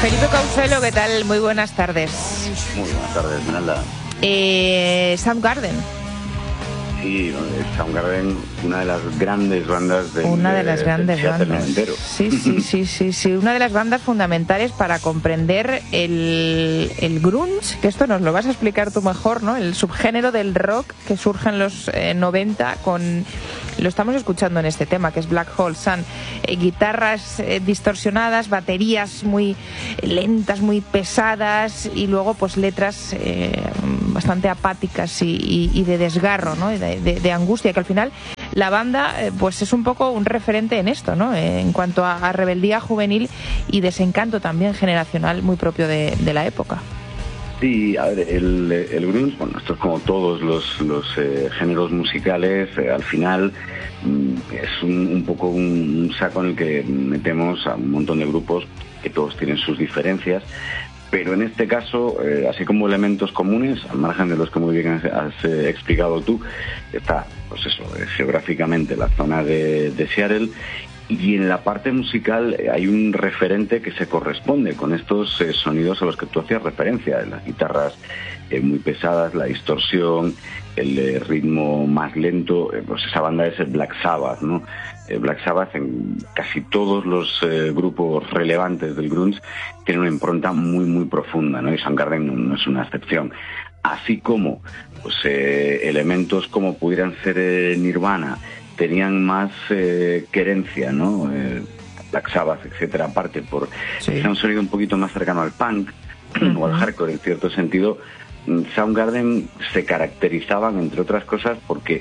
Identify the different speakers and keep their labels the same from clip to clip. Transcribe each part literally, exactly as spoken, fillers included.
Speaker 1: Felipe Couselo, ¿qué tal? Muy buenas tardes.
Speaker 2: Muy buenas tardes, Esmeralda.
Speaker 1: Eh, Soundgarden.
Speaker 2: Sí, Soundgarden, una de las grandes bandas del
Speaker 1: Una de las grandes bandas. Sí, sí, sí, sí, sí, una de las bandas fundamentales para comprender el, el grunge, que esto nos lo vas a explicar tú mejor, ¿no? El subgénero del rock que surge en los eh, noventa con... Lo estamos escuchando en este tema, que es Black Hole Sun. Eh, guitarras eh, distorsionadas, baterías muy lentas, muy pesadas, y luego pues letras eh, bastante apáticas y, y, y de desgarro, ¿no? Y de, de, de angustia, que al final la banda eh, pues es un poco un referente en esto, ¿no? Eh, en cuanto a, a rebeldía juvenil y desencanto también generacional muy propio de, de la época.
Speaker 2: Sí, a ver, el, el grunge, bueno, esto es como todos los, los eh, géneros musicales, eh, al final mm, es un, un poco un, un saco en el que metemos a un montón de grupos que todos tienen sus diferencias, pero en este caso, eh, así como elementos comunes, al margen de los que muy bien has, has eh, explicado tú, está, pues eso, eh, geográficamente la zona de, de Seattle. Y en la parte musical eh, hay un referente que se corresponde con estos eh, sonidos a los que tú hacías referencia, las guitarras eh, muy pesadas, la distorsión, el eh, ritmo más lento. Eh, pues esa banda es el Black Sabbath, ¿no? Eh, Black Sabbath en casi todos los eh, grupos relevantes del grunge tiene una impronta muy muy profunda, ¿no? Y Soundgarden no, no es una excepción. Así como pues eh, elementos como pudieran ser eh, Nirvana tenían más eh, querencia, ¿no? Eh, Black Sabbath, etcétera, aparte por sí. un sonido un poquito más cercano al punk uh-huh. o al hardcore en cierto sentido. Soundgarden se caracterizaban, entre otras cosas, porque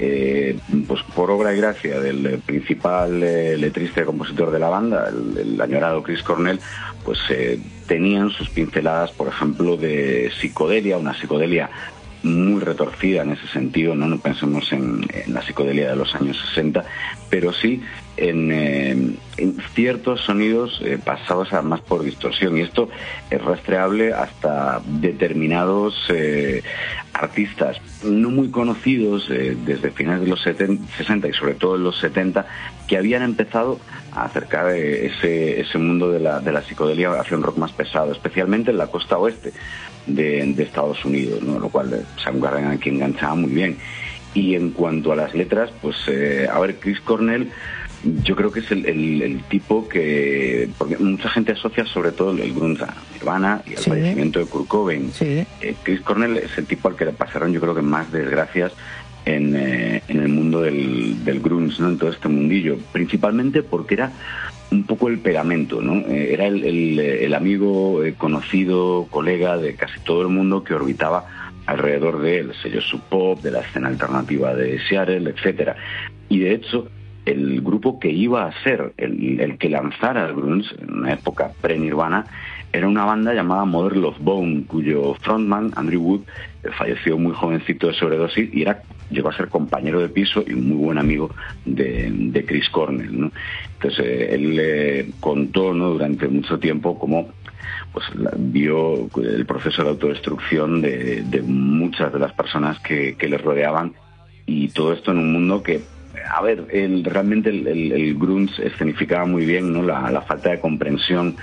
Speaker 2: eh, pues por obra y gracia del principal eh, letrista y compositor de la banda, el, el añorado Chris Cornell, pues eh, tenían sus pinceladas, por ejemplo, de psicodelia, una psicodelia muy retorcida en ese sentido, no, no pensemos en, en la psicodelia de los años sesenta, pero sí en, eh, en ciertos sonidos eh, pasados a más por distorsión, y esto es rastreable hasta determinados eh, artistas no muy conocidos eh, desde finales de los sesenta y sobre todo en los setenta, que habían empezado a acercar eh, ese, ese mundo de la, de la psicodelia hacia un rock más pesado, especialmente en la costa oeste De, de Estados Unidos, ¿no? Lo cual Soundgarden aquí enganchaba muy bien. Y en cuanto a las letras, pues eh, a ver, Chris Cornell yo creo que es el, el, el tipo que, porque mucha gente asocia sobre todo el grunge a Nirvana y al sí. fallecimiento de Kurt Cobain. Sí. eh, Chris Cornell es el tipo al que le pasaron yo creo que más desgracias en, eh, en el mundo del, del grunge, ¿no? En todo este mundillo, principalmente porque era un poco el pegamento, ¿no? Eh, era el, el, el amigo eh, conocido, colega de casi todo el mundo que orbitaba alrededor del sello Sub Pop, de la escena alternativa de Seattle, etcétera. Y de hecho, el grupo que iba a ser el, el que lanzara el grunge en una época pre-Nirvana era una banda llamada Mother Love Bone, cuyo frontman, Andrew Wood, eh, falleció muy jovencito de sobredosis y era, llegó a ser compañero de piso y un muy buen amigo de, de Chris Cornell, ¿no? Entonces eh, él eh, contó, ¿no?, durante mucho tiempo cómo pues la, vio el proceso de autodestrucción de, de muchas de las personas que, que le rodeaban, y todo esto en un mundo que, a ver, el, realmente el, el, el grunge escenificaba muy bien, ¿no?, la, la falta de comprensión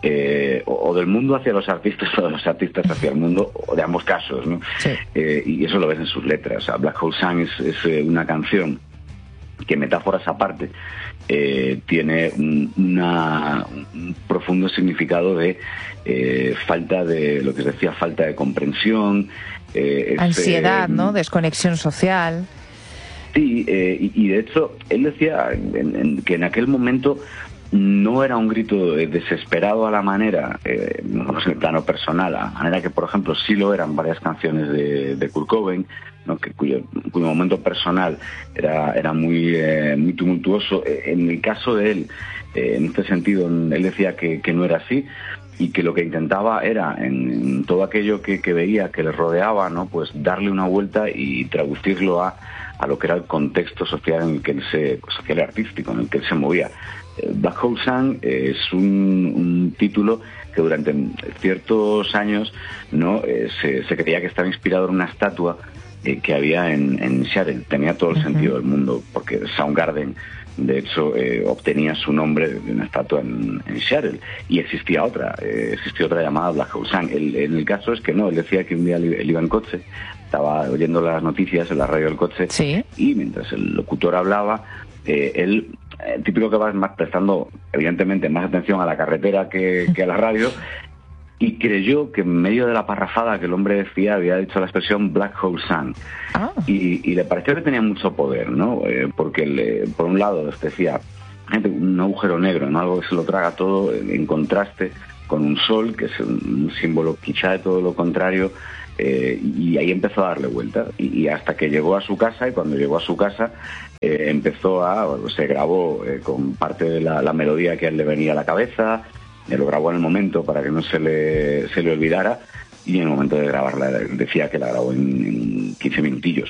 Speaker 2: Eh, o, o del mundo hacia los artistas o de los artistas hacia el mundo, o de ambos casos, ¿no? Sí. Eh, y eso lo ves en sus letras. O sea, Black Hole Sun es, es eh, una canción que, metáforas aparte, eh, tiene un, una, un profundo significado de eh, falta de, lo que se decía, falta de comprensión, eh, es,
Speaker 1: ansiedad,
Speaker 2: eh,
Speaker 1: ¿no?, desconexión social. Sí,
Speaker 2: eh, y, y de hecho él decía en, en, que en aquel momento no era un grito desesperado a la manera, eh, no sé, en el plano personal, a la manera que, por ejemplo, sí lo eran varias canciones de, de Kurt Cobain, ¿no?, que cuyo, cuyo momento personal era, era muy, eh, muy tumultuoso. En el caso de él, eh, en este sentido, él decía que, que no era así, y que lo que intentaba era, en, en todo aquello que, que veía que le rodeaba, ¿no?, pues darle una vuelta y traducirlo a, a lo que era el contexto social en el que él se, social y artístico en el que él se movía. Black Hole Sun es un, un título que durante ciertos años, ¿no?, eh, se, se creía que estaba inspirado en una estatua eh, que había en, en Seattle. Tenía todo el uh-huh. sentido del mundo, porque Soundgarden, de hecho, eh, obtenía su nombre de una estatua en, en Seattle, y existía otra, eh, existía otra llamada Black Hole Sun. El, en el caso es que no, él decía que un día él iba en coche, estaba oyendo las noticias en la radio del coche,
Speaker 1: ¿sí?
Speaker 2: Y mientras el locutor hablaba, eh, él, eh, típico que vas más prestando, evidentemente, más atención a la carretera que, que a la radio, y creyó que en medio de la parrafada que el hombre decía había dicho la expresión Black Hole Sun.
Speaker 1: Ah.
Speaker 2: Y, y le pareció que tenía mucho poder, ¿no? Eh, porque le, por un lado decía, gente, un agujero negro, ¿no? Algo que se lo traga todo en contraste con un sol, que es un símbolo quizá de todo lo contrario, eh, y ahí empezó a darle vuelta. Y, y hasta que llegó a su casa, y cuando llegó a su casa eh, empezó a, bueno, se grabó eh, con parte de la, la melodía que a él le venía a la cabeza, lo grabó en el momento para que no se le, se le olvidara, y en el momento de grabarla decía que la grabó en, en quince minutillos.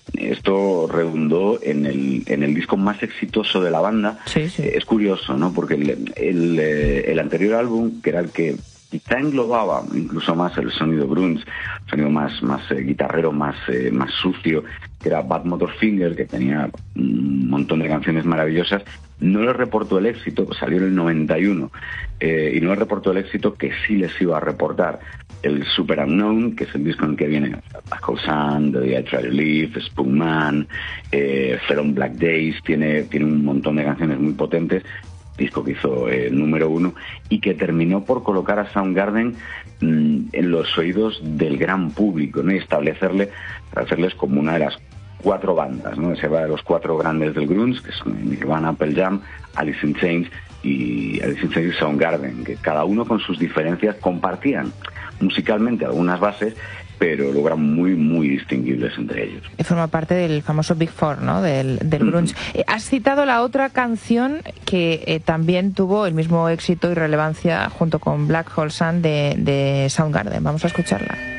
Speaker 2: Esto redundó en el, en el disco más exitoso de la banda.
Speaker 1: Sí, sí.
Speaker 2: Es curioso, ¿no? Porque el, el, el anterior álbum, que era el que quizá englobaba incluso más el sonido grunge, sonido más, más eh, guitarrero, más, eh, más sucio, que era Bad Motorfinger, que tenía un montón de canciones maravillosas, no le reportó el éxito, salió en el noventa y uno, eh, y no le reportó el éxito que sí les iba a reportar el Super Unknown, que es el disco en el que viene Black Hole Sun, The Day I Try to Live, Spoon Man, eh, Fair on Black Days, tiene, tiene un montón de canciones muy potentes, disco que hizo eh, número uno, y que terminó por colocar a Soundgarden mmm, en los oídos del gran público, ¿no? Y establecerle, establecerles como una de las cuatro bandas, ¿no? Se va de los cuatro grandes del grunge, que son Nirvana, Pearl Jam, Alice in Chains y Alice in Chains y Soundgarden, que cada uno con sus diferencias compartían musicalmente algunas bases, pero logran muy, muy distinguibles entre ellos.
Speaker 1: Y forma parte del famoso Big Four, ¿no? Del, del grunge. Mm-hmm. Eh, has citado la otra canción que eh, también tuvo el mismo éxito y relevancia junto con Black Hole Sun de, de Soundgarden. Vamos a escucharla.